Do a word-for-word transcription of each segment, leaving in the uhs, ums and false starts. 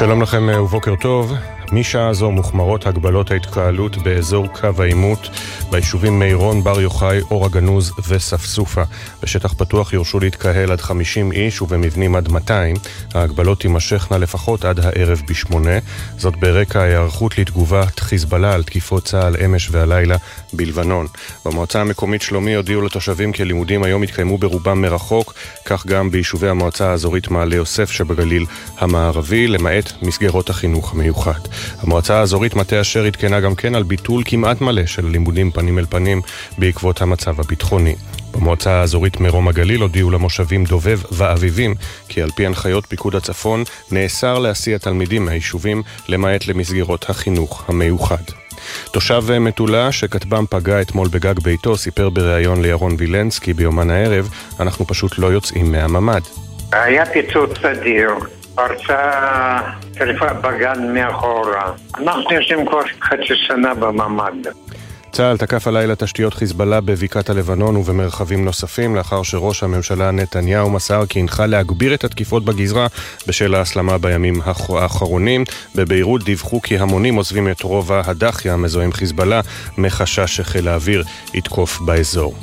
שלום לכם ובוקר טוב. משעה זו מוחמרות הגבלות ההתקהלות באזור קו העימות ביישובים מירון, בר יוחאי, אור הגנוז וספסופה. בשטח פתוח יורשו להתקהל עד חמישים איש ובמבנים עד מאתיים. ההגבלות תימשכנה לפחות עד הערב בשמונה. זאת ברקע ההיערכות לתגובת חיזבאללה על תקיפות צה"ל אמש והלילה בלבנון. במועצה המקומית שלומי הודיעו לתושבים כי לימודים היום יתקיימו ברובם מרחוק, כך גם ביישובי המועצה האזורית מעלה יוסף שבגליל המערבי, למעט מסגרות החינוך המיוחד. המועצה האזורית מטה אשר התקנה גם כן על ביטול כמעט מלא של לימודים פנים אל פנים בעקבות המצב הביטחוני. במועצה האזורית מרום הגליל הודיעו למושבים דובב ואביבים כי על פי הנחיות פיקוד הצפון נאסר להסיע תלמידים מהיישובים למעט למסגרות החינוך המיוחד. תושב מטולה שכתבם פגע אתמול בגג ביתו סיפר בריאיון לירון וילנסקי ביומן הערב, אנחנו פשוט לא יוצאים מהממד. היה פיצוץ סדיר, פרצה שריפה בגן מאחורה. אנחנו יושבים כבר חצי שנה בממד. צה"ל תקף הלילה תשתיות חיזבאללה בבקעת הלבנון ובמרחבים נוספים לאחר שראש הממשלה נתניהו מסר כי הנחה להגביר את התקיפות בגזרה בשל ההסלמה בימים האחרונים. בביירות דיווחו כי המונים עוזבים את רובע הדחיה המזוהם חיזבאללה מחשש שחיל האוויר יתקוף באזור.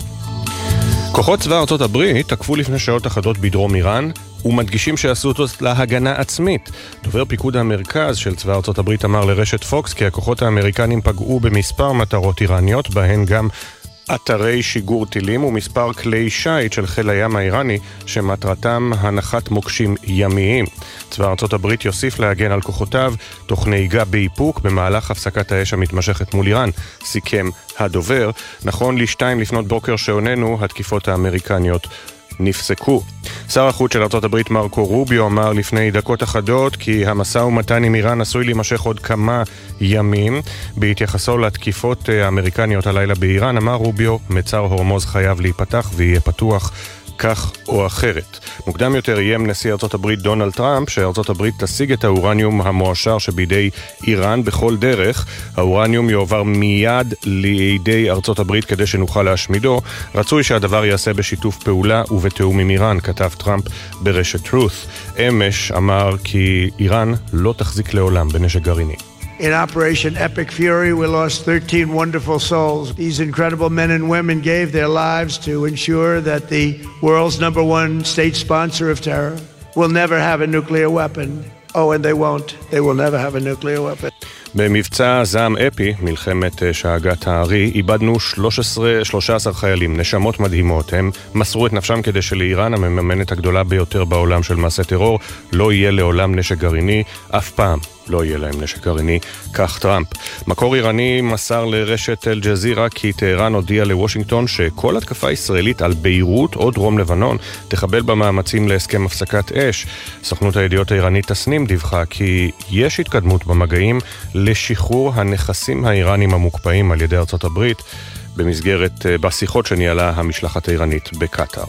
כוחות צבא ארצות הברית תקפו לפני שעות אחדות בדרום איראן ומדגישים שעשו אותו להגנה עצמית. דובר פיקוד המרכז של צבא ארצות הברית אמר לרשת פוקס כי הכוחות האמריקנים פגעו במספר מטרות איראניות, בהן גם אתרי שיגור טילים ומספר כלי שייט של חיל הים האיראני שמטרתם הנחת מוקשים ימיים. צבא ארצות הברית יוסיף להגן על כוחותיו תוך נהיגה באיפוק במהלך הפסקת האש המתמשכת מול איראן, סיכם הדובר. נכון לשתיים לפנות בוקר שעוננו, התקיפות האמריקניות נפסקו. שר החוץ של ארצות הברית מרקו רוביו אמר לפני דקות אחדות כי המשא ומתן עם איראן עשוי להימשך עוד כמה ימים. בהתייחסו לתקיפות האמריקניות הלילה באיראן אמר רוביו, מצר הורמוז חייב להיפתח ויהיה פתוח כך או אחרת. מוקדם יותר איים נשיא ארצות הברית דונלד טראמפ שארצות הברית תשיג את האורניום המועשר שבידי איראן בכל דרך. האורניום יועבר מיד לידי ארצות הברית כדי שנוכל להשמידו. רצוי שהדבר יעשה בשיתוף פעולה ובתיאום עם איראן, כתב טראמפ ברשת טרוס. אמש אמר כי איראן לא תחזיק לעולם בנשק גרעיני. In Operation Epic Fury, we lost thirteen wonderful souls. These incredible men and women gave their lives to ensure that the world's number one state sponsor of terror will never have a nuclear weapon. Oh, and they won't. They will never have a nuclear weapon. במבצע זעם אפי, מלחמת שאגת הארי, איבדנו שלושה עשר חיילים, נשמות מדהימות. הם מסרו את נפשם כדי שלאיראן, המממנת הגדולה ביותר בעולם של מעשה טרור, לא יהיה לעולם נשק גרעיני, אף פעם לא יהיה להם נשק גרעיני, כך טראמפ. מקור איראני מסר לרשת אל ג'זירה כי טהרן הודיע לוושינגטון שכל התקפה ישראלית על ביירות או דרום לבנון תחבל במאמצים להסכם הפסקת אש. סוכנות הידיעות האיראנית תסנים דיווחה כי יש התקדמות במגעים לשחרור הנכסים האיראנים המוקפאים על ידי ארצות הברית במסגרת בשיחות שניהלה המשלחת האיראנית בקטר.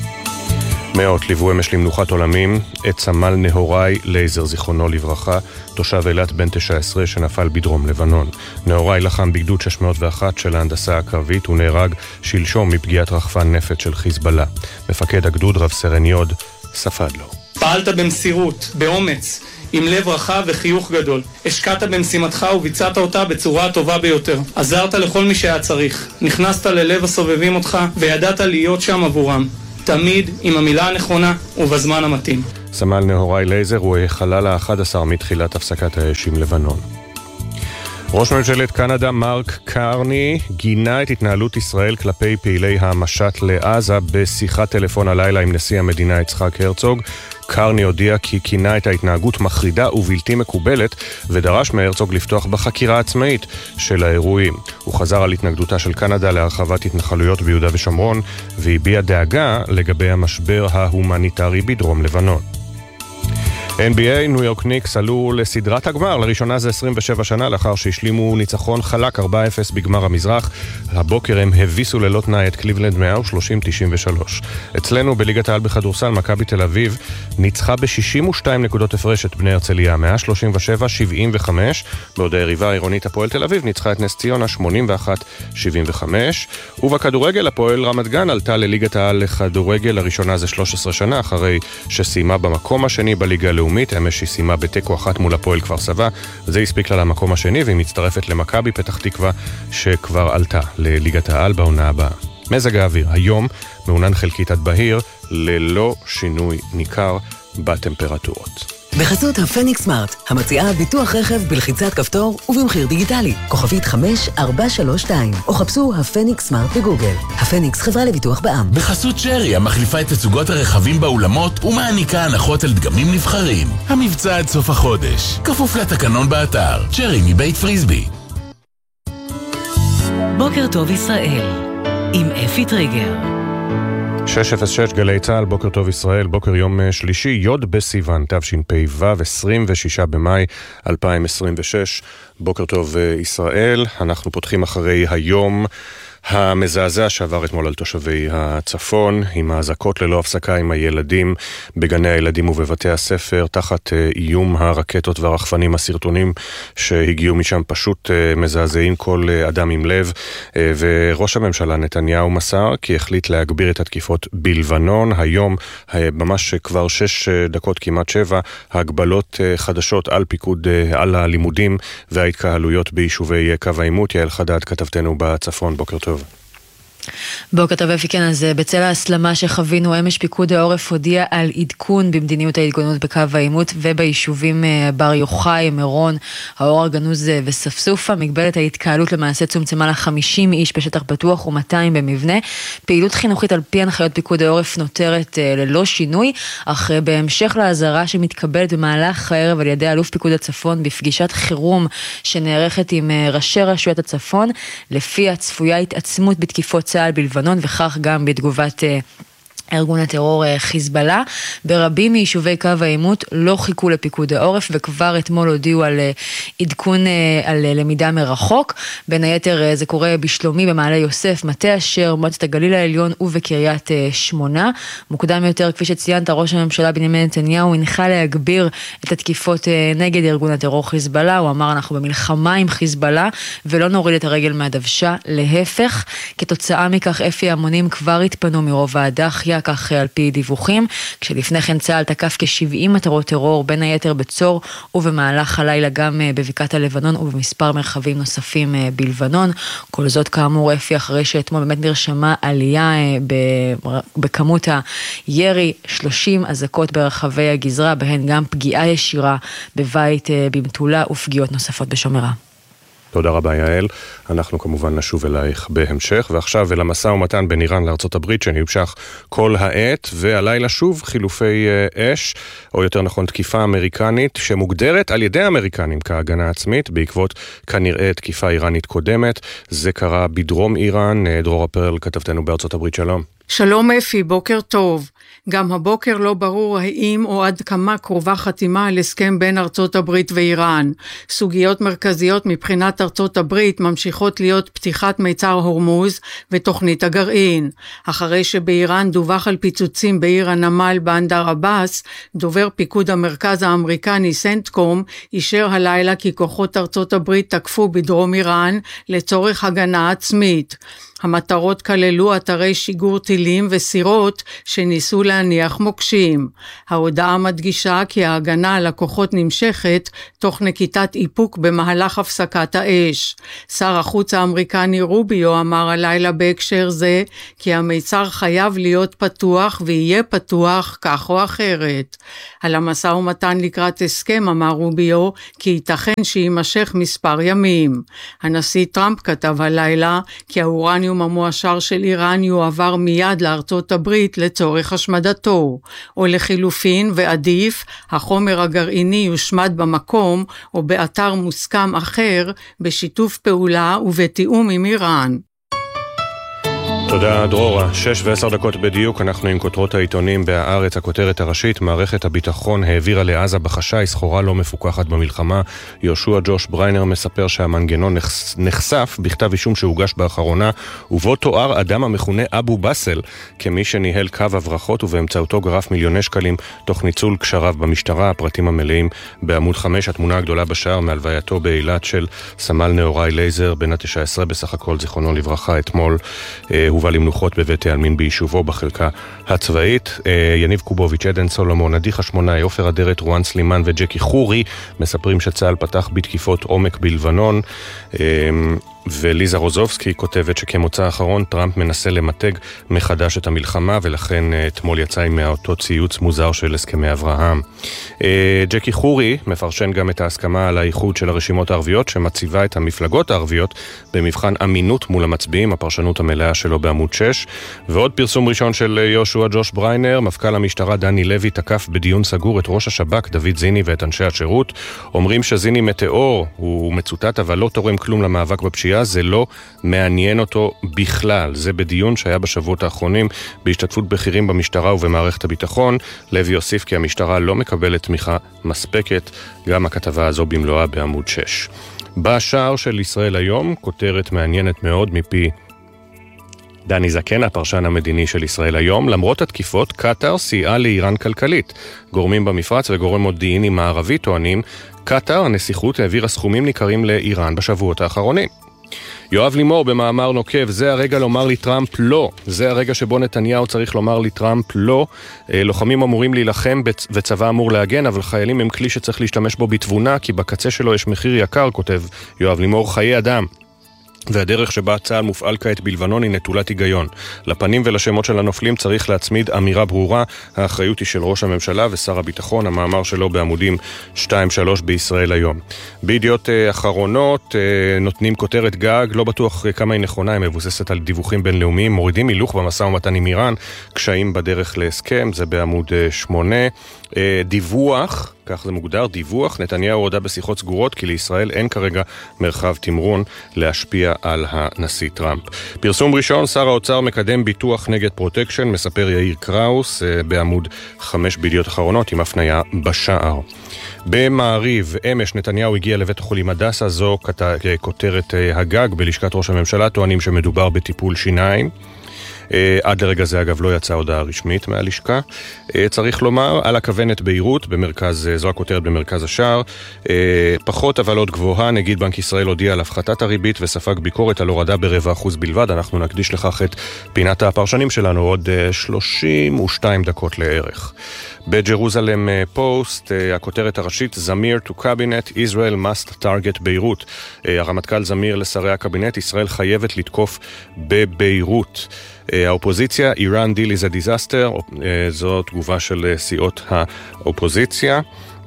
מאות ליוו אמש למנוחת עולמים את סמל נהוראי לייזר זיכרונו לברכה, תושב אילת בן תשע עשרה שנפל בדרום לבנון. נהוראי לחם בגדוד שש מאות ואחת של ההנדסה הקרבית ונהרג שלשום מפגיעת רחפן נפץ של חיזבאללה. מפקד הגדוד רב סרן יוד ספד לו. פעלת במסירות, באומץ, עם לב רחב וחיוך גדול. השקעת במשימתך וביצעת אותה בצורה הטובה ביותר. עזרת לכל מי שהיה צריך. נכנסת ללב הסובבים אותך וידעת להיות שם עבורם. תמיד עם המילה הנכונה ובזמן המתאים. סמל נהוראי לייזר הוא החלל ה-אחד עשר מתחילת הפסקת האש עם לבנון. ראש ממשלת קנדה מרק קרני גינה את התנהלות ישראל כלפי פעילי המשט לעזה בשיחת טלפון הלילה עם נשיא המדינה יצחק הרצוג. קרני הודיע כי כינה את ההתנהגות מחרידה ובלתי מקובלת ודרש מהרצוג לפתוח בחקירה עצמאית של האירועים. הוא חזר על התנגדותה של קנדה להרחבת התנחלויות ביהודה ושומרון והביע דאגה לגבי המשבר ההומניטרי בדרום לבנון. אן בי איי, ניו יורק ניקס עלו לסדרת הגמר, לראשונה זה עשרים ושבע שנה לאחר שהשלימו ניצחון חלק ארבע אפס בגמר המזרח. הבוקר הם הביסו ללא תנאי את קליבלנד מאה ושלושים תשעים ושלוש. אצלנו בליגת העל בכדורסל מכבי תל אביב ניצחה ב-שישים ושתיים נקודות הפרש את בני הרצליה מאה שלושים ושבע שבעים וחמש, בעוד היריבה העירונית הפועל תל אביב ניצחה את נס ציונה שמונים ואחת שבעים וחמש, ובכדורגל הפועל רמת גן עלתה לליגת העל לכדורגל, לראשונה זה שלוש עשרה שנה אחרי שסיימה במקום השני בליגה לאומית, אמש היא סיימה בתיקו אחת מול הפועל כפר סבא, זה הספיק לה למקום השני, והיא מצטרפת למכבי פתח תקווה שכבר עלתה לליגת העל בעונה הבאה. מזג האוויר, היום מעונן חלקית עד בהיר, ללא שינוי ניכר בטמפרטורות. בחסות הפניקס סמארט, המציעה ביטוח רכב בלחיצת כפתור ובמחיר דיגיטלי. כוכבית חמש ארבע שלוש שתיים, או חפשו הפניקס סמארט בגוגל. הפניקס חברה לביטוח בע"מ. בחסות שרי, המחליפה את תצוגות הרכבים באולמות ומעניקה הנחות על דגמים נבחרים. המבצע עד סוף החודש. כפוף לתקנון באתר. שרי מבית פריסבי. בוקר טוב ישראל, עם אפי טריגר. שש אפס שש גלי צהל, בוקר טוב ישראל, בוקר יום שלישי, יוד בסיוון, תשפ"ו, עשרים ושישה במאי אלפיים עשרים ושש. בוקר טוב ישראל, אנחנו פותחים אחרי היום המזעזע שעבר אתמול על תושבי הצפון, עם האזעקות ללא הפסקה עם הילדים בגני הילדים ובבתי הספר, תחת איום הרקטות והרחפנים. הסרטונים שהגיעו משם פשוט מזעזעים כל אדם עם לב, וראש הממשלה נתניהו מסר כי החליט להגביר את התקיפות בלבנון. היום, ממש כבר שש דקות כמעט שבע, הגבלות חדשות על פיקוד, על הלימודים וההתקהלויות ביישובי קו העימות. יעל חדד, כתבתנו בצפון, בוקר טוב. בוקר טוב אפי, כן, אז בצל ההסלמה שחווינו, אמש פיקוד העורף הודיע על עדכון במדיניות ההתגוננות בקו העימות וביישובים בר יוחאי, מירון, האור הגנוז וספסופה. מגבלת ההתקהלות למעשה צומצמה ל-חמישים איש בשטח פתוח ו-מאתיים במבנה. פעילות חינוכית על פי הנחיות פיקוד העורף נותרת ללא שינוי, אך בהמשך להזרה שמתקבלת במהלך הערב על ידי אלוף פיקוד הצפון בפגישת חירום שנערכת עם ראשי רשויות הצפון, לפי הצפויה התעצמות בתקיפות צה"ל בלבנון, וכך גם בתגובת ארגון הטרור חיזבאללה. ברבים מיישובי קו העימות לא חיכו לפיקוד העורף, וכבר אתמול הודיעו על עדכון על למידה מרחוק. בין היתר זה קורה בשלומי, במעלה יוסף, מטה אשר, מועצת הגליל העליון ובקריית שמונה. מוקדם יותר, כפי שציינת, ראש הממשלה בנימין נתניהו הנחה להגביר את התקיפות נגד ארגון הטרור חיזבאללה. הוא אמר, אנחנו במלחמה עם חיזבאללה ולא נוריד את הרגל מהדוושה, להפך. כתוצאה מכך אפי המונים כבר התפנו מרוב האדחיה, כך על פי דיווחים, כשלפני כן צה"ל תקף כ-שבעים מטרות טרור, בין היתר בצור ובמהלך הלילה גם בבקעת הלבנון ובמספר מרחבים נוספים בלבנון. כל זאת כאמור אפי אחרי שאתמול באמת נרשמה עלייה בכמות הירי, שלושים אזעקות ברחבי הגזרה, בהן גם פגיעה ישירה בבית במטולה ופגיעות נוספות בשומרה. תודה רבה יעל, אנחנו כמובן נשוב אלייך בהמשך, ועכשיו אל המשא ומתן בין איראן לארצות הברית שנמשך כל העת, והלילה שוב חילופי אש, או יותר נכון תקיפה אמריקנית שמוגדרת על ידי האמריקנים כהגנה עצמית, בעקבות כנראה תקיפה איראנית קודמת. זה קרה בדרום איראן. דרורה פרל, כתבתנו בארצות הברית, שלום. שלום אפי, בוקר טוב. גם הבוקר לא ברור האם או עד כמה קרובה חתימה על הסכם בין ארצות הברית ואיראן. סוגיות מרכזיות מבחינת ארצות הברית ממשיכות להיות פתיחת מיצר הורמוז ותוכנית הגרעין. אחרי שבאיראן דווח על פיצוצים בעיר הנמל באנדר עבאס, דובר פיקוד המרכז האמריקני סנטקום אישר הלילה כי כוחות ארצות הברית תקפו בדרום איראן לצורך הגנה עצמית. המטרות כללו אתרי שיגור טילים וסירות שניסו להניח מוקשים. ההודעה מדגישה כי ההגנה על הכוחות נמשכת תוך נקיטת איפוק במהלך הפסקת האש. שר החוץ האמריקני רוביו אמר הלילה בהקשר זה כי המיצר חייב להיות פתוח ויהיה פתוח כך או אחרת. על המשא ומתן לקראת הסכם אמר רוביו כי ייתכן שימשך מספר ימים. הנשיא טראמפ כתב הלילה כי האורניום המואשר של איראן יועבר מיד לארצות הברית לצורך השמדתו, או לחילופין ועדיף, החומר הגרעיני יושמד במקום או באתר מוסכם אחר בשיתוף פעולה ובתיאום עם איראן. תודה דרורה. שש ועשר דקות בדיוק, אנחנו עם כותרות העיתונים בהארץ. הכותרת הראשית, מערכת הביטחון העבירה לעזה בחשאי סחורה לא מפוקחת במלחמה. יהושע ג'וש בריינר מספר שהמנגנון נחשף בכתב אישום שהוגש באחרונה, ובו תואר אדם המכונה אבו בסל כמי שניהל קו הברחות ובאמצעותו גרף מיליוני שקלים תוך ניצול קשריו במשטרה. הפרטים המלאים בעמוד חמש. התמונה הגדולה בשער מהלווייתו באילת של סמל נאורי לייזר בן ה-תשע עשרה בסך הכל, זיכרונו לברכה, אתמול. הובא למנוחות בבית העלמין ביישובו בחלקה הצבאית. יניב קובוביץ', עדן סולומון, עדי חשמונאי, עופר אדרת, רואן סלימן וג'קי חורי מספרים שצה"ל פתח בתקיפות עומק בלבנון. וליזה רוזובסקי כותבת שכמוצא האחרון טראמפ מנסה למתג מחדש את המלחמה, ולכן אתמול יצא עם אותו ציוץ מוזר של הסכמי אברהם. ג'קי חורי מפרשן גם את ההסכמה על האיחוד של הרשימות הערביות, שמציבה את המפלגות הערביות במבחן אמינות מול המצביעים, הפרשנות המלאה שלו בעמוד שש. ועוד פרסום ראשון של יהושע ג'וש בריינר, מפכ"ל המשטרה דני לוי תקף בדיון סגור את ראש השב"כ דוד זיני ואת אנשי השירות. אומרים שזיני מטאור, הוא מצוטט, אבל לא תורם כלום למאבק בפשיעה, זה לא מעניין אותו בכלל. זה בדיון שהיה בשבועות האחרונים בהשתתפות בכירים במשטרה ובמערכת הביטחון. לוי הוסיף כי המשטרה לא מקבלת תמיכה מספקת. גם הכתבה הזו במלואה בעמוד שש. בשער של ישראל היום, כותרת מעניינת מאוד מפי דני זקן, הפרשן המדיני של ישראל היום. למרות התקיפות, קטר סייעה לאיראן כלכלית. גורמים במפרץ וגורם מודיעיני מערבי טוענים, קטר, הנסיכות, העבירה סכומים ניכרים לאיראן בשבועות האחרונים. יואב לימור במאמר נוקב, זה הרגע לומר לי טראמפ לא. זה הרגע שבו נתניהו צריך לומר לי טראמפ לא. לוחמים אמורים להילחם וצבא אמור להגן, אבל חיילים הם כלי שצריך להשתמש בו בתבונה, כי בקצה שלו יש מחיר יקר, כותב יואב לימור, חיי אדם. והדרך שבה צה"ל מופעל כעת בלבנון היא נטולת היגיון. לפנים ולשמות של הנופלים צריך להצמיד אמירה ברורה, האחריות היא של ראש הממשלה ושר הביטחון, המאמר שלו בעמודים שתיים שלוש בישראל היום. בידיעות אחרונות נותנים כותרת גג, לא בטוח כמה היא נכונה, היא מבוססת על דיווחים בינלאומיים, מורידים הילוך במשא ומתן עם איראן, קשיים בדרך להסכם, זה בעמוד שמונה. דיווח, כך זה מוגדר, דיווח, נתניהו הודה בשיחות סגורות כי לישראל אין כרגע מרחב תמרון להשפיע על הנשיא טראמפ. פרסום ראשון, שר האוצר מקדם ביטוח נגד פרוטקשן, מספר יאיר קראוס בעמוד חמש בידיעות אחרונות עם הפניה בשער. במעריב, אמש נתניהו הגיע לבית החולים הדסה, זו כותרת הגג בלשכת ראש הממשלה, טוענים שמדובר בטיפול שיניים. עד לרגע זה אגב לא יצאה הודעה רשמית מהלשכה. צריך לומר, על הכוונת בהירות, במרכז, זו הכותרת במרכז השער, פחות אבל עוד גבוהה, נגיד בנק ישראל הודיע על הפחתת הריבית וספג ביקורת על הורדה ברבע אחוז בלבד. אנחנו נקדיש לכך את פינת הפרשנים שלנו עוד שלושים ושתיים דקות לערך. בג'רוזלם פוסט, הכותרת הראשית, זמיר to cabinet, Israel must target ביירות. הרמטכ"ל זמיר לשרי הקבינט, ישראל חייבת לתקוף בביירות. האופוזיציה, Iran deal is a disaster, זו תגובה של סיעות האופוזיציה.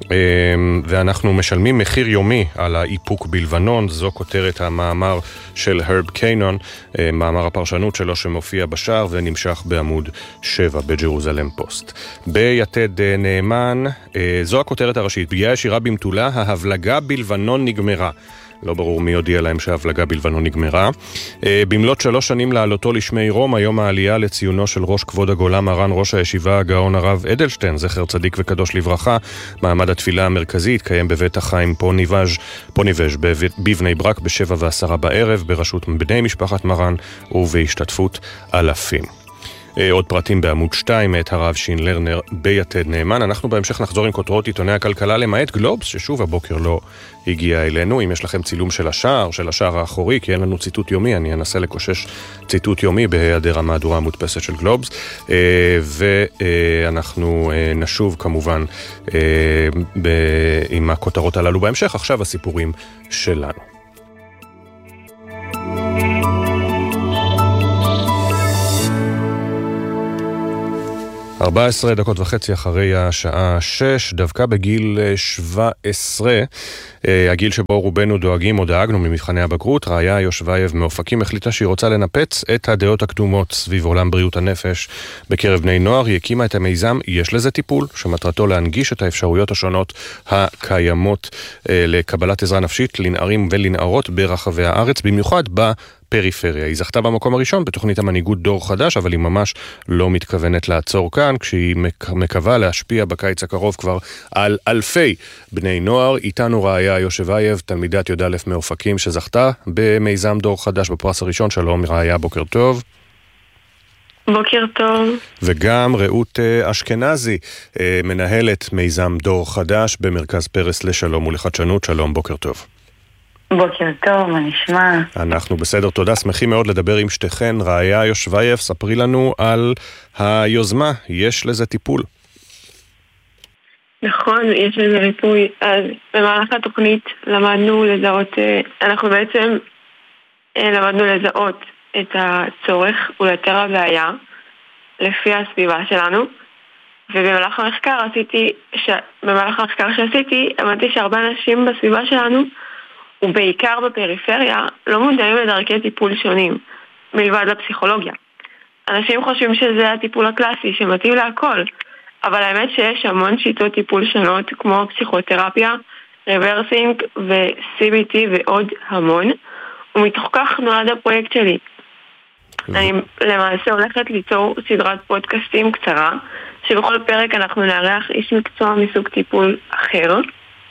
ואנחנו משלמים מחיר יומי על האיפוק בלבנון, זו כותרת המאמר של הרב קיינון, מאמר הפרשנות שלו שמופיע בשער ונמשך בעמוד שבע בג'רוזלם פוסט. ביתד נאמן, זו הכותרת הראשית, פגיעה ישירה במטולה, ההבלגה בלבנון נגמרה. לא ברור מי הודיע להם שההבלגה בלבנון נגמרה. במלאת שלוש שנים לעלותו לשמי רום, היום העלייה לציונו של ראש כבוד הגולה מרן ראש הישיבה הגאון הרב אדלשטיין, זכר צדיק וקדוש לברכה. מעמד התפילה המרכזי התקיים בבית החיים פוניבז' פוניבז' בבני ברק בשבע ועשרה בערב, בראשות בני משפחת מרן ובהשתתפות אלפים. עוד פרטים בעמוד שתיים מאת הרב שין לרנר ביתד נאמן. אנחנו בהמשך נחזור עם כותרות עיתוני הכלכלה למעט גלובס, ששוב הבוקר לא הגיע אלינו. אם יש לכם צילום של השער, של השער האחורי, כי אין לנו ציטוט יומי, אני אנסה לקושש ציטוט יומי בהיעדר המהדורה המודפסת של גלובס. ואנחנו נשוב כמובן עם הכותרות הללו בהמשך. עכשיו הסיפורים שלנו. ארבע עשרה דקות וחצי אחרי השעה שש, דווקא בגיל שבע עשרה, הגיל שבו רובנו דואגים או דאגנו ממבחני הבגרות, ראיה יושבייב מאופקים החליטה שהיא רוצה לנפץ את הדעות הקדומות סביב עולם בריאות הנפש בקרב בני נוער. היא הקימה את המיזם יש לזה טיפול, שמטרתו להנגיש את האפשרויות השונות הקיימות לקבלת עזרה נפשית לנערים ולנערות ברחבי הארץ, במיוחד ב פריפריה. היא זכתה במקום הראשון בתוכנית המנהיגות דור חדש, אבל היא ממש לא מתכוונת לעצור כאן, כשהיא מקווה להשפיע בקיץ הקרוב כבר על אלפי בני נוער. איתנו ראיה יושבייב, תלמידת י"א מאופקים שזכתה במיזם דור חדש בפרס הראשון. שלום ראיה, בוקר טוב. בוקר טוב. וגם רעות אשכנזי, מנהלת מיזם דור חדש במרכז פרס לשלום ולחדשנות. שלום, בוקר טוב. בוקר טוב, מה נשמע? אנחנו בסדר, תודה, שמחים מאוד לדבר עם שתיכן. ראיה יושבייב, ספרי לנו על היוזמה, יש לזה טיפול. נכון, יש לזה ריפוי. אז במהלך התוכנית למדנו לזהות, אנחנו בעצם למדנו לזהות את הצורך ולאתר הבעיה לפי הסביבה שלנו, ובמהלך המחקר עשיתי, ש... במהלך המחקר שעשיתי, אמרתי שהרבה אנשים בסביבה שלנו, ובעיקר בפריפריה, לא מודעים לדרכי טיפול שונים, מלבד לפסיכולוגיה. אנשים חושבים שזה הטיפול הקלאסי שמתאים להכל, אבל האמת שיש המון שיטות טיפול שונות, כמו פסיכותרפיה, רוורסינג ו-סי בי טי ועוד המון, ומתוך כך נולד הפרויקט שלי. אני למעשה הולכת ליצור סדרת פודקאסטים קצרה, שבכל פרק אנחנו נארח איש מקצוע מסוג טיפול אחר,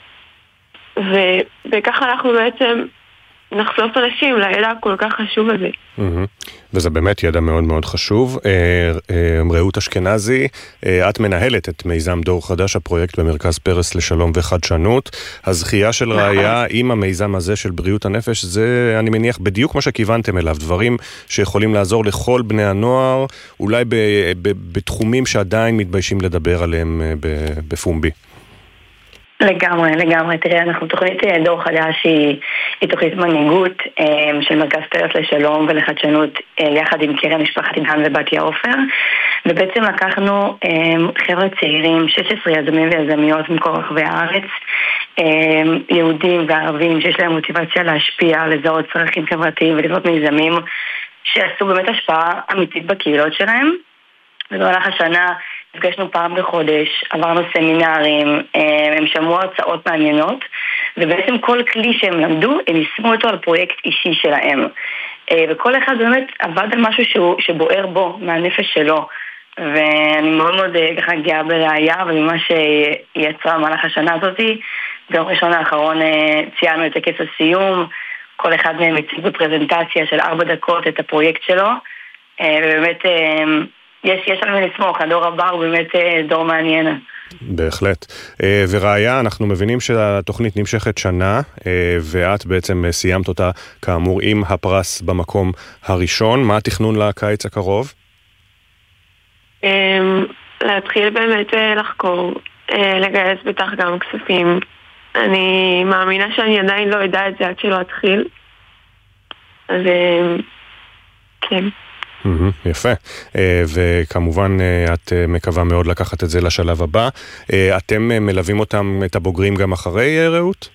ובכך אנחנו בעצם נחשוף אנשים לידע כל כך חשוב הזה. וזה באמת ידע מאוד מאוד חשוב. רעות אשכנזי, את מנהלת את מיזם דור חדש, הפרויקט במרכז פרס לשלום וחדשנות. הזכייה של ראיה עם המיזם הזה של בריאות הנפש, זה אני מניח בדיוק מה שכיוונתם אליו, דברים שיכולים לעזור לכל בני הנוער, אולי בתחומים שעדיין מתביישים לדבר עליהם בפומבי. לגמרי, לגמרי. תראה, אנחנו תוכנית דור חדש היא, היא תוכנית מנהיגות אה, של מרכז פרס לשלום ולחדשנות אה, יחד עם קרן משפחת עידן ובתיה עופר, ובעצם לקחנו אה, חבר'ה צעירים, שש עשרה יזמים ויזמיות מכל רחבי הארץ, אה, יהודים וערבים שיש להם מוטיבציה להשפיע, לזהות צרכים חברתיים ולבנות מיזמים שעשו באמת השפעה אמיתית בקהילות שלהם. ובמהלך השנה נפגשנו פעם בחודש, עברנו סמינרים, הם שמעו הרצאות מעניינות, ובעצם כל כלי שהם למדו, הם יישמו אותו על פרויקט אישי שלהם. וכל אחד באמת עבד על משהו שהוא, שבוער בו, מהנפש שלו. ואני מאוד מאוד ככה גאה בראיה, ובמה שהיא יצרה במהלך השנה הזאת, ביום ראשון האחרון ציינו את טקס הסיום, כל אחד מהם הציג בפרזנטציה של ארבע דקות את הפרויקט שלו, ובאמת יש, יש לנו לסמוך, הדור הבא הוא באמת דור מעניין. בהחלט. וראיה, אנחנו מבינים שהתוכנית נמשכת שנה, ואת בעצם סיימת אותה כאמור עם הפרס במקום הראשון. מה התכנון לקיץ הקרוב? להתחיל באמת לחקור, לגייס בטח גם כספים. אני מאמינה שאני עדיין לא יודע את זה עד שלא אתחיל. אז כן. יפה, וכמובן את מקווה מאוד לקחת את זה לשלב הבא. אתם מלווים אותם, את הבוגרים, גם אחרי רעות?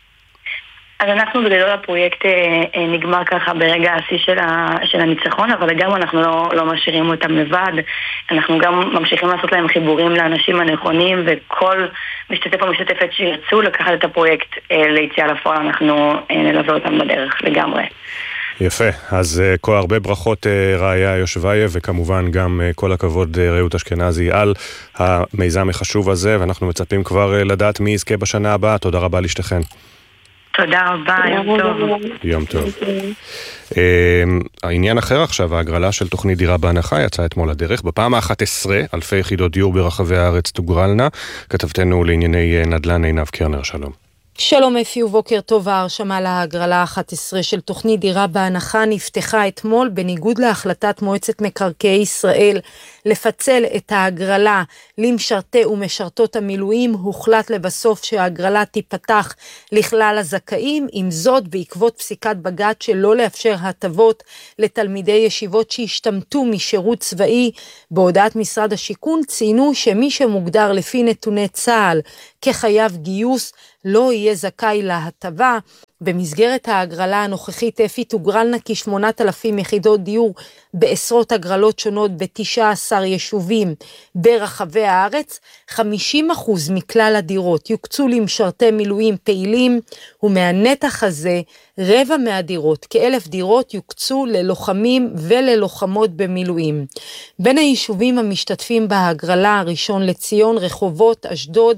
אז אנחנו בגדול הפרויקט נגמר ככה ברגע השיא של, של הניצחון, אבל גם אנחנו לא, לא משאירים אותם לבד. אנחנו גם ממשיכים לעשות להם חיבורים לאנשים הנכונים, וכל משתתף או משתתפת שירצו לקחת את הפרויקט ליציאה לפועל, אנחנו נלווה אותם בדרך לגמרי. יפה, אז uh, כל הרבה ברכות uh, ראיה יושבייב, וכמובן גם uh, כל הכבוד uh, רעות אשכנזי על המיזם החשוב הזה, ואנחנו מצפים כבר uh, לדעת מי יזכה בשנה הבאה. תודה רבה לשתיכן. תודה רבה, יום טוב. יום טוב. uh, העניין אחר עכשיו, ההגרלה של תוכנית דירה בהנחה יצאה אתמול לדרך. בפעם ה-אחת עשרה אלפי יחידות דיור ברחבי הארץ תוגרלנה. כתבתנו לענייני נדל"ן עינב קרנר, שלום. שלום אפי ובוקר טוב. ההרשמה להגרלה אחת עשרה של תוכנית דירה בהנחה נפתחה אתמול בניגוד להחלטת מועצת מקרקעי ישראל לפצל את ההגרלה למשרתי ומשרתות המילואים. הוחלט לבסוף שההגרלה תיפתח לכלל הזכאים, עם זאת בעקבות פסיקת בג"ץ שלא לאפשר הטבות לתלמידי ישיבות שהשתמטו משירות צבאי. בהודעת משרד השיכון ציינו שמי שמוגדר לפי נתוני צה"ל כחייב גיוס לא יהיה זכאי להטבה. במסגרת ההגרלה הנוכחית אפי תוגרלנה כ-שמונת אלפים יחידות דיור בעשרות הגרלות שונות ב-תשעה עשר יישובים ברחבי הארץ. חמישים אחוז מכלל הדירות יוקצו למשרתי מילואים פעילים, ומהנתח הזה רבע מהדירות, כאלף דירות, יוקצו ללוחמים וללוחמות במילואים. בין היישובים המשתתפים בהגרלה, ראשון לציון, רחובות, אשדוד,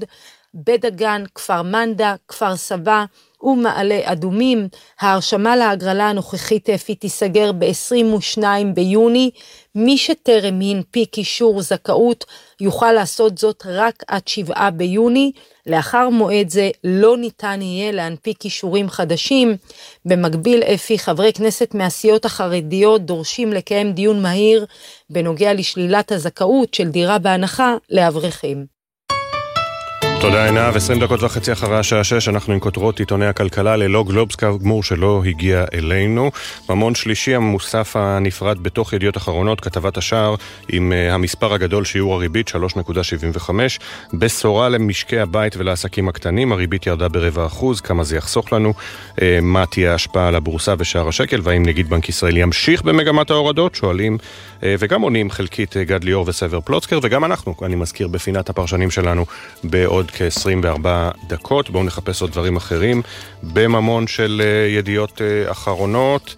בדגן, כפר מנדה, כפר סבא ומעלה אדומים. ההרשמה להגרלה הנוכחית אפי תיסגר ב-עשרים ושניים ביוני. מי שטרם הנפיק אישור זכאות יוכל לעשות זאת רק עד שבעה ביוני. לאחר מועד זה לא ניתן יהיה להנפיק אישורים חדשים. במקביל אפי, חברי כנסת מהסיעות החרדיות דורשים לקיים דיון מהיר בנוגע לשלילת הזכאות של דירה בהנחה לאברכים. תודה עינב, עשרים דקות וחצי אחרי השעה שש, אנחנו עם כותרות עיתוני הכלכלה ללא גלובסקה גמור שלא הגיע אלינו. ממון שלישי המוסף הנפרד בתוך ידיעות אחרונות, כתבת השער עם המספר הגדול שיעור הריבית שלוש נקודה שבעים וחמש, בשורה למשקי הבית ולעסקים הקטנים, הריבית ירדה ברבע אחוז, כמה זה יחסוך לנו, מה תהיה ההשפעה על הבורסה ושער השקל, והאם נגיד בנק ישראל ימשיך במגמת ההורדות, שואלים וגם עונים חלקית גד ליאור וסבר פלוצקר, וגם אנחנו, אני מזכיר בפינת הפרשנים שלנו בעוד כ-עשרים וארבע דקות. בואו נחפש עוד דברים אחרים בממון של ידיעות אחרונות.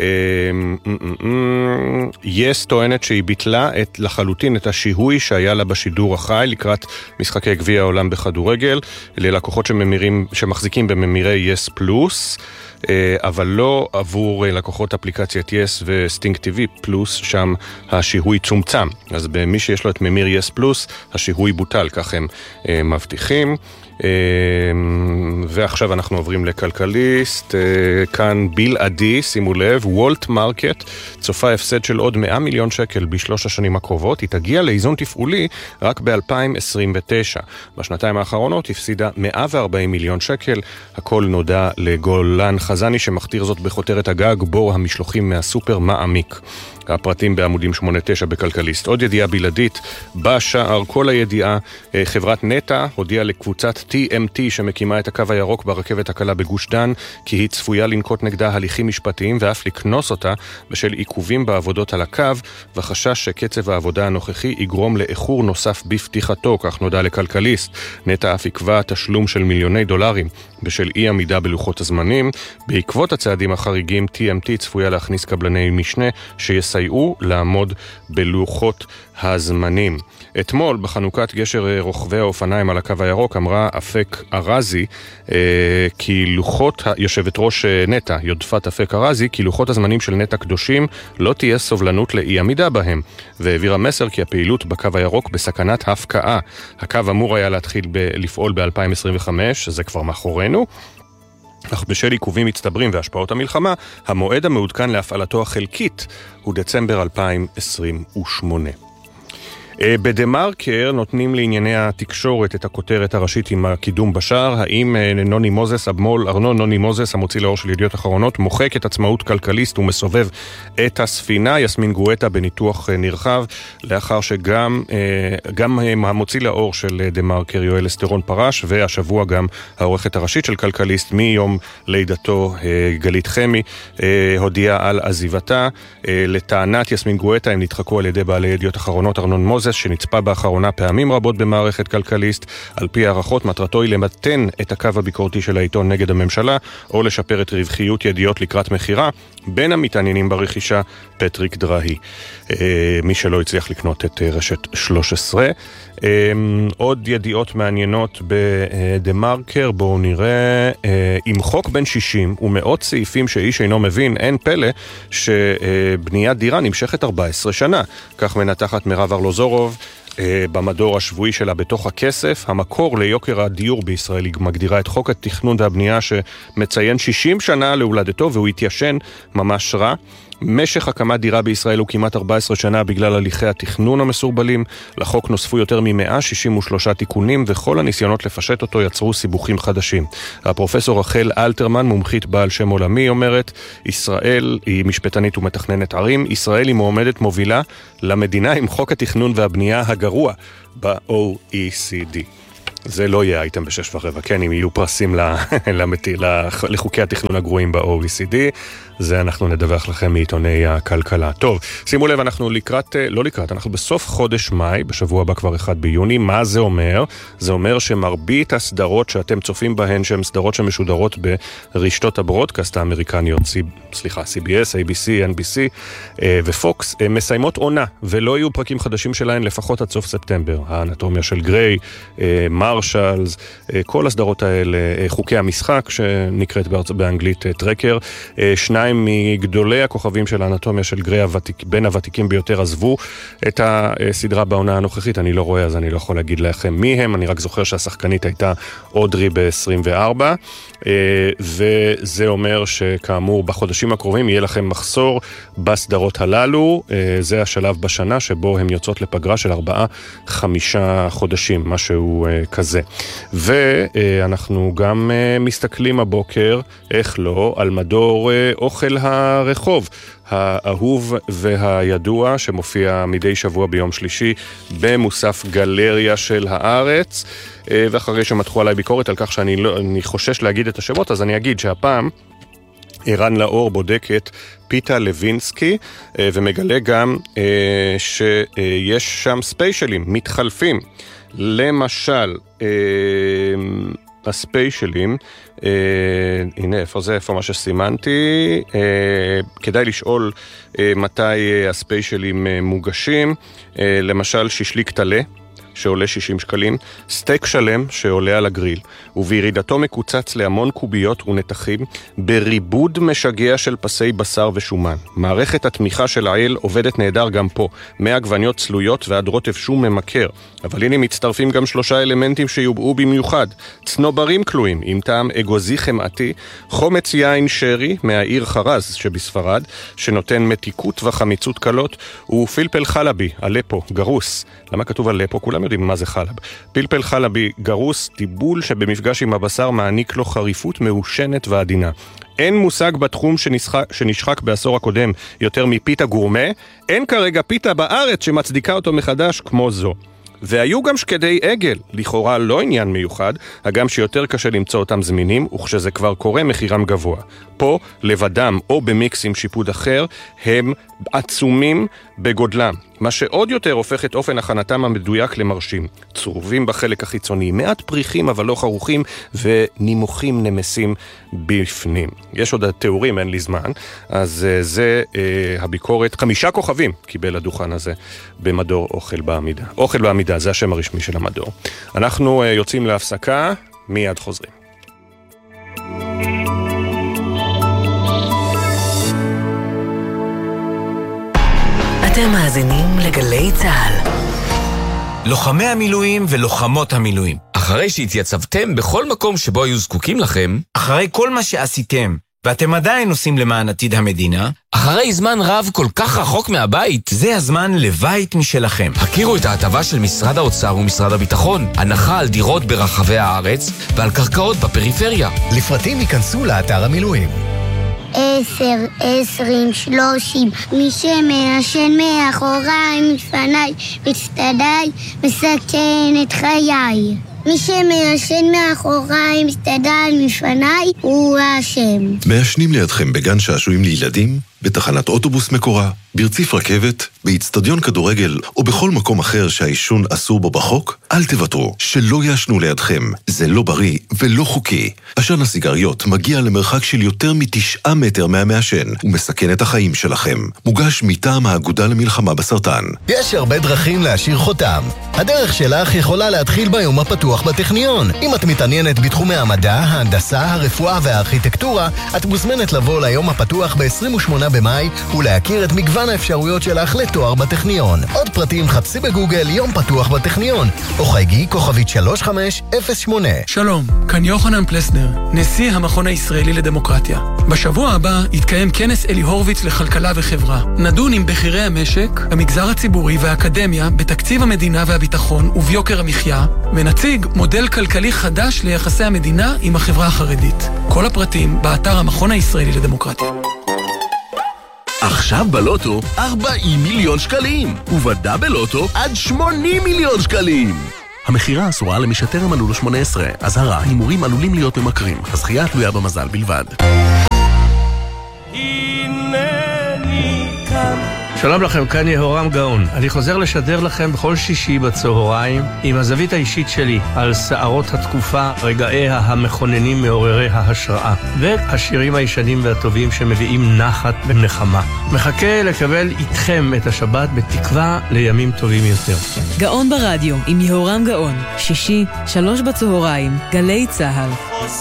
יס טוענת שהיא ביטלה את, לחלוטין את השיהוי שהיה לה בשידור החי לקראת משחקי גביע העולם בכדורגל ללקוחות שממירים, שמחזיקים בממירי יס פלוס, אבל לא עבור לקוחות אפליקציית יס וסטינג טיווי פלוס, שם השיהוי צומצם. אז במי שיש לו את ממיר יס פלוס, השיהוי בוטל, כך הם מבטיחים. ועכשיו אנחנו עוברים לכלכליסט, כאן בלעדי, שימו לב, וולט מרקט צופה הפסד של עוד מאה מיליון שקל בשלוש השנים הקרובות, היא תגיע לאיזון תפעולי רק ב-אלפיים עשרים ותשע. בשנתיים האחרונות הפסידה מאה וארבעים מיליון שקל, הכל נודע לגולן חזני שמכתיר זאת בכותרת הגג, בור המשלוחים מהסופר מעמיק. הפרטים בעמודים שמונה תשע בכלכליסט. עוד ידיעה בלעדית, בשער כל הידיעה, חברת נטה הודיעה לקבוצת טי אם טי שמקימה את הקו הירוק ברכבת הקלה בגוש דן, כי היא צפויה לנקוט נגדה הליכים משפטיים ואף לקנוס אותה בשל עיכובים בעבודות על הקו, וחשש שקצב העבודה הנוכחי יגרום לאיחור נוסף בפתיחתו, כך נודע לכלכליסט. נטה אף יקבע תשלום של מיליוני דולרים בשל אי עמידה בלוחות הזמנים. בעקבות הצעדים החריגים, טי אם טי צפויה להכניס קבלני משנה שיסייעו לעמוד בלוחות הזמנים. אתמול בחנוכת גשר רוכבי האופניים על הקו הירוק אמרה אפק ארזי אה, כי לוחות, יושבת ראש נטה, יודפת אפק ארזי, כי לוחות הזמנים של נטה קדושים לא תהיה סובלנות לאי עמידה בהם, והעבירה מסר כי הפעילות בקו הירוק בסכנת הפקעה. הקו אמור היה להתחיל ב- לפעול ב-אלפיים עשרים וחמש, זה כבר מאחורינו, אך בשל עיכובים מצטברים והשפעות המלחמה, המועד המעודכן להפעלתו החלקית הוא דצמבר אלפיים עשרים ושמונה. בדמרקר נותנים לענייני התקשורת את הכותרת הראשית עם הקידום בשער, האם נוני מוזס, אבמול ארנון נוני מוזס, המוציא לאור של ידיעות אחרונות, מוחק את עצמאות כלכליסט ומסובב את הספינה. יסמין גואטה בניתוח נרחב, לאחר שגם גם המוציא לאור של דמרקר יואל אסטרון פרש, והשבוע גם העורכת הראשית של כלכליסט מיום לידתו גלית חמי הודיעה על עזיבתה. לטענת יסמין גואטה הם נדחקו על ידי בעלי ידיעות אחרונות ארנון מוזס שנצפה באחרונה פעמים רבות במערכת כלכליסט. על פי הערכות מטרתו היא למתן את הקו הביקורתי של העיתון נגד הממשלה או לשפר את רווחיות ידיעות לקראת מחירה. בין המתעניינים ברכישה פטריק דראי, מי שלא הצליח לקנות את רשת שלוש עשרה. עוד ידיעות מעניינות בדמרקר, בואו נראה. עם חוק בן שישים ומאות סעיפים שאיש אינו מבין, אין פלא שבניית דירה נמשכת ארבע עשרה שנה. כך מנתחת מירב ארלוזורוב במדור השבועי שלה בתוך הכסף. המקור ליוקר הדיור בישראל, היא מגדירה את חוק התכנון והבנייה שמציין שישים שנה להולדתו והוא התיישן ממש רע. משך הקמת דירה בישראל הוא כמעט ארבע עשרה שנה בגלל הליכי התכנון המסורבלים. לחוק נוספו יותר מ-מאה שישים ושלושה תיקונים, וכל הניסיונות לפשט אותו יצרו סיבוכים חדשים. הפרופסור רחל אלתרמן, מומחית בעל שם עולמי, אומרת, ישראל היא משפטנית ומתכננת ערים, ישראל היא מועמדת מובילה למדינה עם חוק התכנון והבנייה הגרוע ב-או אי סי די. זה לא יהיה אייטם בשש ורבע, כן, אם יהיו פרסים לחוקי התכנון הגרועים ב-או אי סי די, זה אנחנו נדווח לכם מעיתוני הכלכלה. טוב, שימו לב, אנחנו לקראת, לא לקראת, אנחנו בסוף חודש מאי, בשבוע הבא כבר אחד ביוני. מה זה אומר? זה אומר שמרבית הסדרות שאתם צופים בהן, שהן סדרות שמשודרות ברשתות הברודקאסט האמריקניות, סליחה, סי בי אס, איי בי סי, אן בי סי ופוקס, מסיימות עונה, ולא יהיו פרקים חדשים שלהן לפחות עד סוף ספטמבר. האנטומיה של גריי, מרשלס, כל הסדרות האלה, חוקי המשחק שנקראת באנגלית טרקר, שניים מגדולי הכוכבים של האנטומיה של גריי, בין הוותיקים ביותר, עזבו את הסדרה בעונה הנוכחית. אני לא רואה, אז אני לא יכול להגיד לכם מי הם, אני רק זוכר שהשחקנית הייתה אודרי ב-עשרים וארבע, וזה אומר שכאמור בחודשים הקרובים יהיה לכם מחסור בסדרות הללו. זה השלב בשנה שבו הם יוצאות לפגרה של ארבעה, חמישה חודשים, משהו כזה. ואנחנו גם מסתכלים הבוקר, איך לא, על מדור אוכל הרחוב, האהוב והידוע, שמופיע מדי שבוע ביום שלישי במוסף גלריה של הארץ. ואחרי שמתחו עליי ביקורת על כך שאני לא, אני חושש להגיד את השמות, אז אני אגיד שהפעם ערן לאור בודקת פיטה לוינסקי, ומגלה גם שיש שם ספיישלים מתחלפים. למשל, הספיישלים, הנה איפה זה, איפה מה שסימנתי, כדאי לשאול מתי הספיישלים מוגשים. למשל שישליק תלה שעולה שישים שקלים, סטייק שלם שעולה על הגריל, ובירידתו מקוצץ להמון קוביות ונתחים, בריבוד משגע של פסי בשר ושומן. מערכת התמיכה של האל עובדת נהדר גם פה, מהגווניות צלויות ועד רוטב שום ממכר, אבל הנה מצטרפים גם שלושה אלמנטים שיובאו במיוחד: צנוברים כלואים עם טעם אגוזי חמאתי, חומץ יין שרי מהעיר חרז שבספרד, שנותן מתיקות וחמיצות קלות, ופלפל חלבי, אלפו, גרוס. למה כתוב אלפו? כולם יודעים מה זה חלב. פלפל חלבי גרוס, טיבול שבמפגש עם הבשר מעניק לו חריפות מעושנת ועדינה. אין מושג בתחום שנשחק, שנשחק בעשור הקודם יותר מפיתה גורמה, אין כרגע פיתה בארץ שמצדיקה אותו מחדש כמו זו. והיו גם שקדי עגל, לכאורה לא עניין מיוחד, הגם שיותר קשה למצוא אותם זמינים, וכשזה כבר קורה מחירם גבוה. פה, לבדם או במיקס עם שיפוד אחר, הם עצומים בגודלם, מה שעוד יותר הופך את אופן הכנתם המדויק למרשים. צרובים בחלק החיצוני, מעט פריחים אבל לא חרוכים, ונימוכים נמסים בפנים. יש עוד התיאורים, אין לי זמן, אז זה אה, הביקורת. חמישה כוכבים קיבל הדוכן הזה במדור אוכל בעמידה. אוכל בעמידה, זה השם הרשמי של המדור. אנחנו אה, יוצאים להפסקה, מיד חוזרים. אתם מאזינים לגלי צהל. לוחמי המילואים ולוחמות המילואים, אחרי שהתייצבתם בכל מקום שבו היו זקוקים לכם, אחרי כל מה שעשיתם, ואתם עדיין עושים למען עתיד המדינה, אחרי זמן רב כל כך רחוק מהבית, זה הזמן לבית משלכם. הכירו את ההטבה של משרד האוצר ומשרד הביטחון, הנחה על דירות ברחבי הארץ ועל קרקעות בפריפריה. לפרטים ייכנסו לאתר המילואים. עשר, עשרים, שלושים, מי שמעשן מאחוריי, מפניי, מצדדיי, מסכן את חיי. מי שמעשן מאחוריי, מצדדיי, מפניי, הוא האשם. מעשנים לידכם בגן שעשועים לילדים, בתחנת אוטובוס מקורה, ברציף רכבת, באצטדיון כדורגל או בכל מקום אחר שהעישון אסור בו בחוק, אל תוותרו, שלא יעשנו לידכם. זה לא בריא ולא חוקי. עשן הסיגריות מגיע למרחק של יותר מתשעה מטר מהמעשן ומסכן את החיים שלכם. מוגש מטעם האגודה למלחמה בסרטן. יש הרבה דרכים להשאיר חותם. הדרך שלך יכולה להתחיל ביום הפתוח בטכניון. אם את מתעניינת בתחומי המדע, ההנדסה, הרפואה והארכיטקטורה, את מוזמנת לבוא ליום הפתוח ב-עשרים ושמונה במאי ולהכיר את מגוון האפשרויות שלך לתואר בטכניון. עוד פרטים חפשי בגוגל יום פתוח בטכניון או חייגי כוכבית שלוש חמש אפס שמונה. שלום, כאן יוחנן פלסנר, נשיא המכון הישראלי לדמוקרטיה. בשבוע הבא יתקיים כנס אלי הורוביץ לכלכלה וחברה. נדון עם בכירי המשק, המגזר הציבורי והאקדמיה בתקציב המדינה והביטחון וביוקר המחיה, ונציג מודל כלכלי חדש ליחסי המדינה עם החברה החרדית. כל הפרטים באתר המכון הישראלי לדמוקרטיה. עכשיו בלוטו ארבעים מיליון שקלים, ובדאבל לוטו עד שמונים מיליון שקלים. המחירה אסורה למי שטרם מלאו לו שמונה עשרה. אזהרה, הימורים עלולים להיות ממכרים. הזכייה תלויה במזל בלבד. הנני כאן שלום לכם, כאן יהורם גאון. אני חוזר לשדר לכם בכל שישי בצהריים עם הזווית האישית שלי על שערות התקופה, רגעיה המכוננים מעוררי ההשראה והשירים הישנים והטובים שמביאים נחת ונחמה. מחכה לקבל איתכם את השבת בתקווה לימים טובים יותר. גאון ברדיו עם יהורם גאון, שישי, שלוש בצהריים, גלי צהל.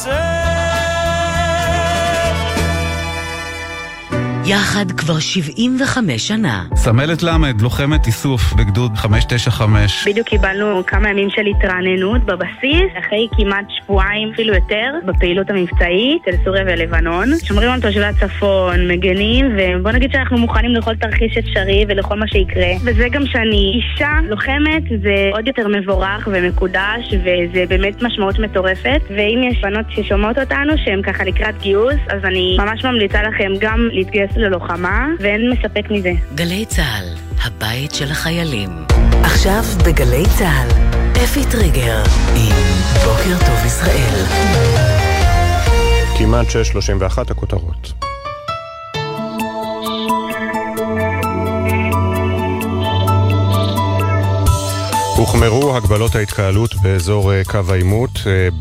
יחד כבר שבעים וחמש שנה. סמלת למד, לוחמת איסוף בגדוד חמש תשע חמש. בדיוק קיבלנו כמה ימים של התרעננות בבסיס, אחרי כמעט שבועיים אפילו יותר, בפעילות המבצעית של סוריה ולבנון. שומרים על תושבי הצפון, מגנים, ובוא נגיד שאנחנו מוכנים לכל תרחיש אפשרי ולכל מה שיקרה. וזה גם שאני אישה לוחמת, זה עוד יותר מבורך ומקודש, וזה באמת משמעות מטורפת. ואם יש בנות ששומעות אותנו, שהן ככה לקראת גיוס, אז אני ממש ממליצה לכם גם להתגייס ללוחמה, ואין מספק מזה. גלי צהל, הבית של החיילים. עכשיו בגלי צהל, אפי טריגר עם בוקר טוב ישראל. כמעט שש שלושים ואחת הכותרות. הוחמרו הגבלות ההתקהלות באזור קו העימות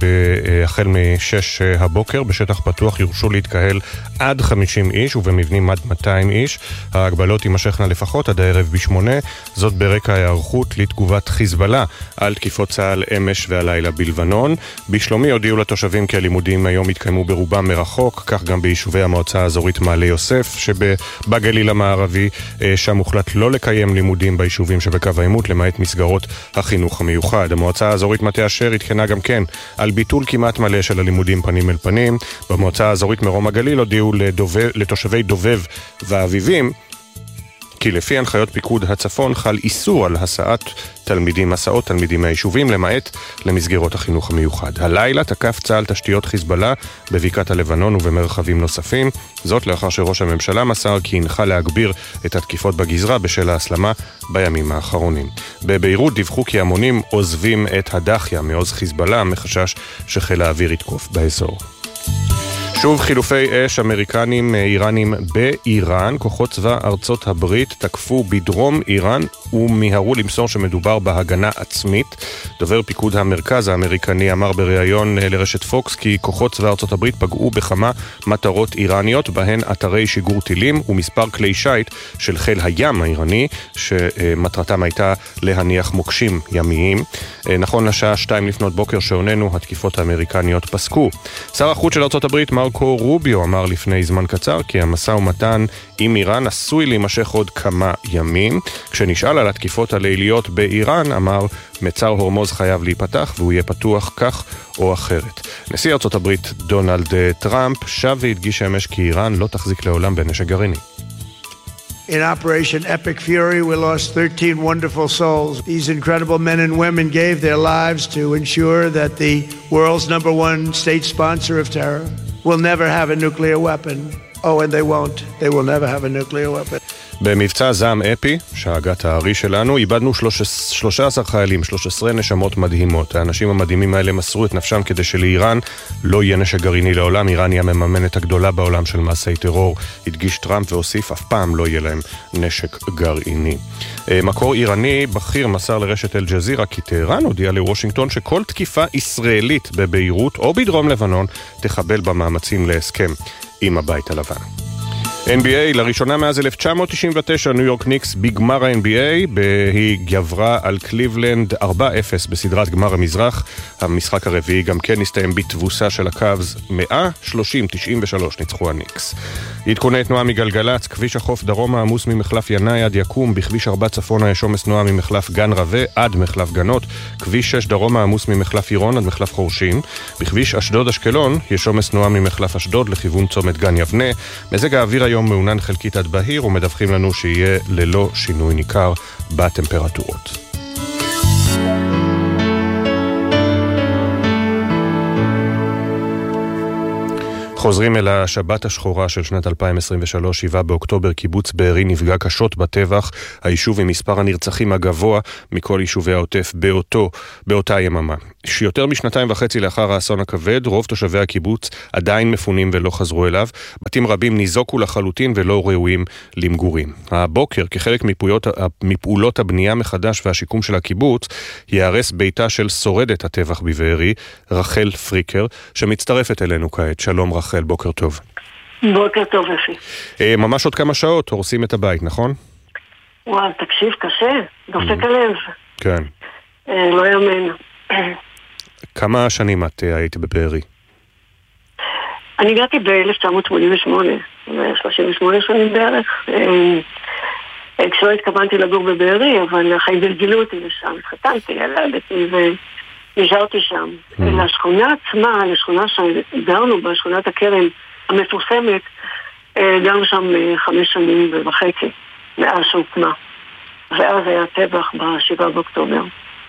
החל משש הבוקר. בשטח פתוח יורשו להתקהל עד חמישים איש ובמבנים עד מאתיים איש. ההגבלות יימשכנה לפחות עד הערב בשמונה, זאת ברקע ההיערכות לתגובת חיזבאללה על תקיפות צה"ל אמש והלילה בלבנון. בשלומי הודיעו לתושבים כי הלימודים היום יתקיימו ברובם מרחוק, כך גם ביישובי המועצה האזורית מעלה יוסף שבגליל המערבי, שם הוחלט לא לקיים לימודים ביישובים שבקו העימות למעט מסגרות החינוך המיוחד. המועצה האזורית מטה אשר התקנה גם כן על ביטול כמעט מלא של הלימודים פנים אל פנים. במועצה האזורית מרום הגליל הודיעו לדובב, לתושבי דובב ואביבים כי לפי הנחיות פיקוד הצפון חל איסור על הסעת תלמידים, הסעות תלמידים מהיישובים, למעט למסגרות החינוך המיוחד. הלילה תקף צה"ל תשתיות חיזבאללה בבקעת הלבנון ובמרחבים נוספים, זאת לאחר שראש הממשלה מסר כי הנחה להגביר את התקיפות בגזרה בשל ההסלמה בימים האחרונים. בביירות דיווחו כי המונים עוזבים את הדחיה מעוז חיזבאללה מחשש שחיל האוויר יתקוף באזור. שוב חילופי אש אמריקנים איראנים באיראן. כוחות צבא ארצות הברית תקפו בדרום איראן ומיהרו למסור שמדובר בהגנה עצמית. דובר פיקוד המרכז האמריקני אמר בריאיון לרשת פוקס כי כוחות צבא ארצות הברית פגעו בכמה מטרות איראניות, בהן אתרי שיגור טילים ומספר כלי שייט של חיל הים האיראני שמטרתם הייתה להניח מוקשים ימיים. נכון לשעה שתיים לפנות בוקר שעוננו התקיפות האמריקניות פסקו. שר החוץ של ארצות הברית מרקו רוביו אמר לפני זמן קצר כי המשא ומתן עם איראן עשוי להימשך עוד כמה ימים. כשנשאל על התקיפות הליליות באיראן אמר מצר הורמוז חייב להיפתח והוא יהיה פתוח כך או אחרת. נשיא ארצות הברית דונלד טראמפ שב והדגיש אמש כי איראן לא תחזיק לעולם בנשק גרעיני. In Operation Epic Fury, we lost thirteen wonderful souls. These incredible men and women gave their lives to ensure that the world's number one state sponsor of terror will never have a nuclear weapon. Oh, and they won't. They will never have a nuclear weapon. במבצע זעם אפי, שהגת הארי שלנו, איבדנו שלושה עשר חיילים, שלוש עשרה נשמות מדהימות. האנשים המדהימים האלה מסרו את נפשם כדי שלאיראן לא יהיה נשק גרעיני לעולם. איראן היא המממנת הגדולה בעולם של מעשי טרור, הדגיש טראמפ והוסיף, אף פעם לא יהיה להם נשק גרעיני. מקור איראני בכיר מסר לרשת אל-ג'זירה כי טהרן הודיע לוושינגטון שכל תקיפה ישראלית בביירות או בדרום לבנון תחבל במאמצים להסכם עם הבית הלבן. אן בי איי, לראשונה מאז אלף תשע מאות תשעים ותשע, ניו יורק ניקס בגמר ה-אן בי איי, היא גברה על קליבלנד ארבע אפס בסדרת גמר המזרח. המשחק הרביעי גם כן הסתיים בתבוסה של הקאבס, מאה שלושים תשעים ושלוש ניצחו הניקס. עדכוני תנועה מגלגלץ, כביש החוף דרומה עמוס ממחלף ינאי עד יקום, בכביש ארבע צפונה יש עומס תנועה ממחלף גן רווה עד מחלף גנות, כביש שש דרומה עמוס ממחלף עירון עד מחלף חורשים, בכביש אשדוד אשקלון יש עומס תנועה ממחלף אשדוד לכיוון צומת גן יבנה. מזג האוויר היום מעונן חלקית עד בהיר ומדווחים לנו שיהיה ללא שינוי ניכר בטמפרטורות. חוזרים אל השבת השחורה של שנת אלפיים עשרים ושלוש, שבעה באוקטובר, קיבוץ בארי נפגע קשות בטבח, היישוב עם מספר הנרצחים הגבוה מכל יישובי העוטף באותו, באותה יממה. שיותר משנתיים וחצי לאחר האסון הכבד, רוב תושבי הקיבוץ עדיין מפונים ולא חזרו אליו. בתים רבים ניזוקו לחלוטין ולא ראויים למגורים. הבוקר, כחלק מפעולות, מפעולות הבנייה מחדש והשיקום של הקיבוץ, יהרס ביתה של שורדת הטבח בבארי, רחל פריקר, שמצטרפת אלינו כעת. שלום רחל, בוקר טוב. בוקר טוב, אפי. ממש עוד כמה שעות הורסים את הבית, נכון? וואו, תקשיב, קשה, דופק הלב. כן. לא יאמן. כמה שנים את היית בבארי? אני הגעתי ב-אלף תשע מאות שמונים ושמונה, שלושים ושמונה שנים בערך. כשלא התכוונתי לגור בבארי, אבל החיים גלגלו אותי לשם, התחתנתי, ילדתי ונשארתי שם. לשכונה עצמה, לשכונה שגרנו בה, שכונת הכרם המפורסמת, גרנו שם חמש שנים וחצי מאז שהוקמה. ואז היה טבח בשבעה באוקטובר.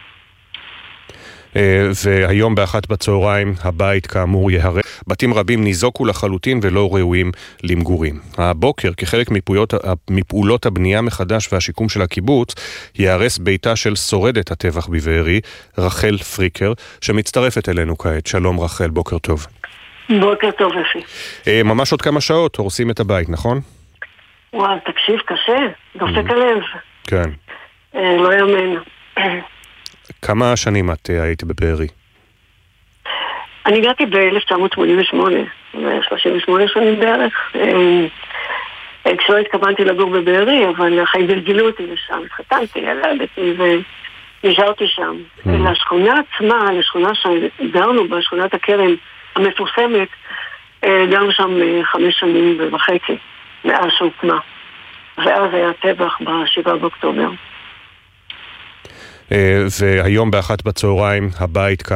והיום באחת בצהריים הבית כאמור יהרס. בתים רבים ניזוקו לחלוטין ולא ראויים למגורים. הבוקר, כחלק מפעולות, מפעולות הבנייה מחדש והשיקום של הקיבוץ, יהרס ביתה של שורדת הטבח בבארי, רחל פריקר, שמצטרפת אלינו כעת. שלום רחל, בוקר טוב. בוקר טוב, אפי. ממש עוד כמה שעות הורסים את הבית, נכון? וואו, תקשיב, קשה, דופק הלב. כן. לא יאמן. כמה שנים את היית בבארי? אני הגעתי ב-אלף תשע מאות שמונים ושמונה, שלושים ושמונה שנים בערך. כשלא התכוונתי לגור בבארי, אבל החיים גלגלו אותי לשם, התחתנתי, ילדתי ונשארתי שם. לשכונה עצמה, לשכונה שגרנו בה, שכונת הכרם המפורסמת, גרנו שם חמש שנים וחצי מאז שהוקמה. ואז היה טבח בשבעה באוקטובר. והיום באחת בצהריים הבית